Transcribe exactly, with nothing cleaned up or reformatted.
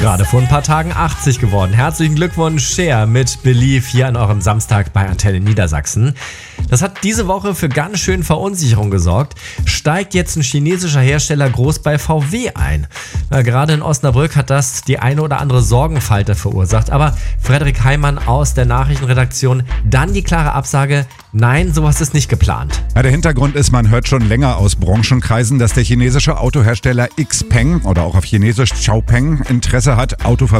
Gerade vor ein paar Tagen achtzig geworden. Herzlichen Glückwunsch, Cher, mit Believe hier an eurem Samstag bei Antenne Niedersachsen. Das hat diese Woche für ganz schön Verunsicherung gesorgt. Steigt jetzt ein chinesischer Hersteller groß bei V W ein? Na, gerade in Osnabrück hat das die eine oder andere Sorgenfalte verursacht. Aber Frederik Heimann aus der Nachrichtenredaktion, dann die klare Absage: Nein, sowas ist nicht geplant. Ja, der Hintergrund ist, man hört schon länger aus Branchenkreisen, dass der chinesische Autohersteller Xpeng oder auch auf Chinesisch Xiaopeng Interesse hat, Autofabriken